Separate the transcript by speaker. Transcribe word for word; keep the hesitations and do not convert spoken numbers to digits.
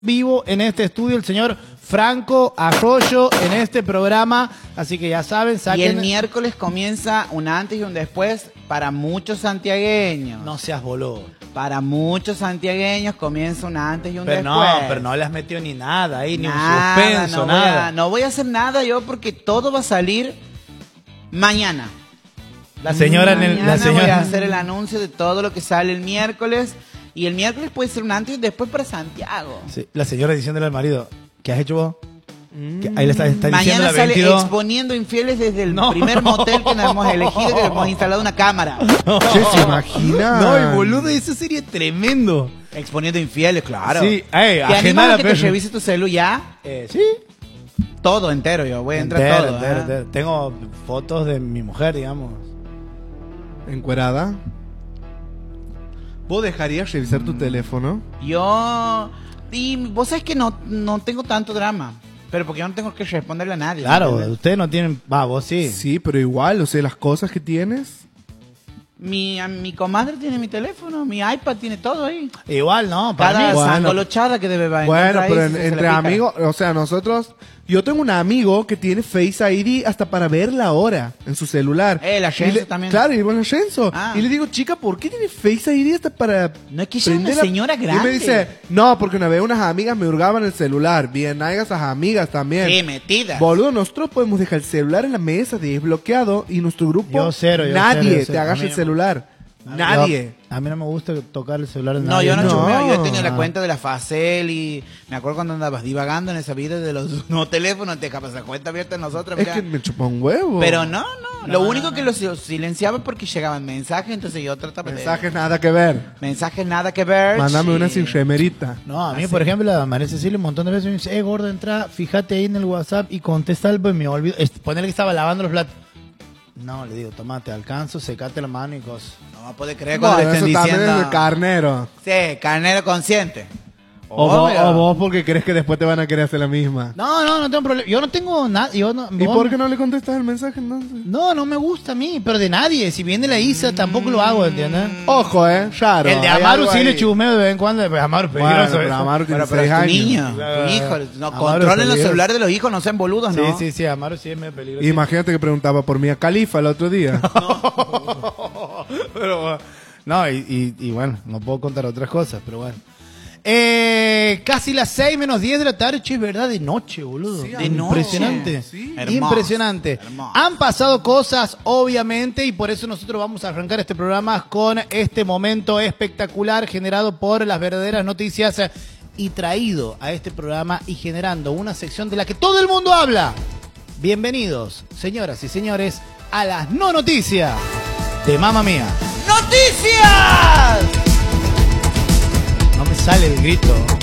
Speaker 1: vivo en este estudio el señor Franco Arroyo en este programa, así que ya saben, saquen...
Speaker 2: Y el miércoles comienza un antes y un después para muchos santiagueños.
Speaker 1: No seas boludo.
Speaker 2: Para muchos santiagueños comienza un antes y un
Speaker 1: pero
Speaker 2: después.
Speaker 1: No, pero no le has metido ni nada ahí, ni
Speaker 2: nada,
Speaker 1: un suspenso,
Speaker 2: no
Speaker 1: nada.
Speaker 2: Voy a, no voy a hacer nada yo porque todo va a salir mañana.
Speaker 1: La señora en el...
Speaker 2: Mañana
Speaker 1: La señora...
Speaker 2: voy a hacer el anuncio de todo lo que sale el miércoles. Y el miércoles puede ser un antes y un después para Santiago.
Speaker 1: Sí, la señora diciéndole al marido, ¿qué has hecho vos? Que ahí le está, está diciendo
Speaker 2: Mañana
Speaker 1: la
Speaker 2: sale
Speaker 1: veintidós.
Speaker 2: exponiendo infieles desde el
Speaker 1: No.
Speaker 2: primer motel que nos hemos elegido, que hemos instalado una cámara.
Speaker 1: No.
Speaker 3: Che, ¿se imagina?
Speaker 1: No, el boludo, eso sería tremendo.
Speaker 2: Exponiendo infieles, claro.
Speaker 1: Sí, ey,
Speaker 2: ¿Te
Speaker 1: ajena
Speaker 2: animas
Speaker 1: la
Speaker 2: a que te
Speaker 1: perra.
Speaker 2: revise tu celu ya?
Speaker 1: Eh, sí.
Speaker 2: Todo entero, yo voy a entrar
Speaker 1: Entero,
Speaker 2: todo.
Speaker 1: entero,
Speaker 2: ¿eh?
Speaker 1: entero. Tengo fotos de mi mujer, digamos.
Speaker 3: ¿Encuerada? ¿Vos dejarías revisar tu teléfono?
Speaker 2: Yo... Y vos sabés que no, no tengo tanto drama. Pero porque yo no tengo que responderle a nadie.
Speaker 1: Claro,
Speaker 2: ¿entiendes?
Speaker 1: ustedes no tienen... Va, vos sí.
Speaker 3: Sí, pero igual, o sea, las cosas que tienes...
Speaker 2: Mi, a- mi comadre tiene mi teléfono, mi iPad tiene todo ahí.
Speaker 1: Igual, no, para
Speaker 2: Cada
Speaker 1: mí...
Speaker 3: Bueno.
Speaker 2: sangolochada que debe va a
Speaker 3: Bueno,
Speaker 2: encontrar ahí,
Speaker 3: pero
Speaker 2: si
Speaker 3: en-
Speaker 2: se le
Speaker 3: entre
Speaker 2: pica.
Speaker 3: amigos, o sea, nosotros... Yo tengo un amigo que tiene Face I D hasta para ver la hora en su celular.
Speaker 2: Eh, la
Speaker 3: Y
Speaker 2: Shenzo
Speaker 3: le-
Speaker 2: también.
Speaker 3: Claro, y bueno, Shenzo.
Speaker 2: Ah.
Speaker 3: Y le digo, chica, ¿por qué tiene Face I D hasta para...
Speaker 2: No es que ella es una
Speaker 3: prender la-
Speaker 2: señora
Speaker 3: Y me
Speaker 2: grande.
Speaker 3: dice, no, porque una vez unas amigas me hurgaban el celular. Bien, hay esas amigas también.
Speaker 2: Sí, metidas.
Speaker 3: Boludo, nosotros podemos dejar el celular en la mesa desbloqueado y nuestro grupo,
Speaker 1: Yo cero, yo
Speaker 3: nadie
Speaker 1: cero, yo
Speaker 3: te
Speaker 1: cero.
Speaker 3: agarra
Speaker 1: A mí
Speaker 3: el
Speaker 1: no-
Speaker 3: celular.
Speaker 1: Yo-
Speaker 3: Nadie.
Speaker 1: a mí no me gusta tocar el celular de
Speaker 2: No,
Speaker 1: nadie.
Speaker 2: yo no,
Speaker 3: No.
Speaker 2: chumeo. Yo he tenido la
Speaker 1: Ah.
Speaker 2: cuenta de la Facel y me acuerdo cuando andabas divagando en esa vida de los no teléfonos, te capas la cuenta abierta en nosotros.
Speaker 3: Es
Speaker 2: mira.
Speaker 3: que me chupa un huevo.
Speaker 2: Pero no, no. Lo único que los silenciaba porque llegaban mensajes, entonces yo trataba de...
Speaker 3: Mensajes nada que ver.
Speaker 2: Mensajes nada que ver.
Speaker 3: Mándame una
Speaker 2: y-
Speaker 3: sin remerita.
Speaker 1: No, a mí,
Speaker 2: Así.
Speaker 1: por ejemplo, la María Cecilia un montón de veces me dice, eh, gordo, entra, fíjate ahí en el WhatsApp y contesta algo y me olvido. Es- Ponerle que estaba lavando los platos. No, le digo, tomate, alcanzo, secate la mano y cosas.
Speaker 2: No me puede creer cuando
Speaker 3: Bueno,
Speaker 2: le
Speaker 3: eso
Speaker 2: estén
Speaker 3: también
Speaker 2: diciendo...
Speaker 3: es de carnero.
Speaker 2: Sí, carnero consciente.
Speaker 3: O vos,
Speaker 2: Obvio.
Speaker 3: o vos porque crees que después te van a querer hacer la misma.
Speaker 1: No, no, no tengo problema. Yo no tengo nada. Yo no,
Speaker 3: ¿Y
Speaker 1: vos-
Speaker 3: por qué no le contestas el mensaje entonces?
Speaker 1: No, no me gusta a mí, pero de nadie. Si viene la Isa, tampoco lo hago, ¿entiendes?
Speaker 3: Ojo, eh, raro.
Speaker 1: El de
Speaker 3: hay
Speaker 1: Amaru
Speaker 3: algo
Speaker 1: sí
Speaker 3: ahí.
Speaker 1: le chumeo de vez en cuando, pero Amaru es
Speaker 3: Bueno,
Speaker 1: peligroso.
Speaker 3: pero
Speaker 1: eso.
Speaker 3: Amaru tiene
Speaker 2: Pero, pero
Speaker 3: seis
Speaker 2: es tu
Speaker 3: años.
Speaker 2: niño,
Speaker 1: Claro.
Speaker 2: tu hijo. No,
Speaker 1: Amaro
Speaker 2: controlen
Speaker 1: es
Speaker 2: los
Speaker 1: peligroso.
Speaker 2: celulares de los hijos, no sean boludos, ¿no?
Speaker 1: Sí, sí, sí, Amaru sí es medio peligroso.
Speaker 3: Imagínate que preguntaba por Mia Khalifa el otro día.
Speaker 1: Pero, no, y, y, y bueno, no puedo contar otras cosas, pero bueno. Eh, casi las seis menos diez de la tarde, che, es verdad, de noche, boludo.
Speaker 3: Sí,
Speaker 2: de
Speaker 1: Impresionante.
Speaker 2: noche. Sí. Hermoso,
Speaker 1: Impresionante.
Speaker 2: hermoso.
Speaker 1: Han pasado cosas, obviamente, y por eso nosotros vamos a arrancar este programa con este momento espectacular generado por las verdaderas noticias eh, y traído a este programa y generando una sección de la que todo el mundo habla. Bienvenidos, señoras y señores, a las no noticias de Mamma Mía.
Speaker 2: ¡Noticias!
Speaker 1: No me sale el grito.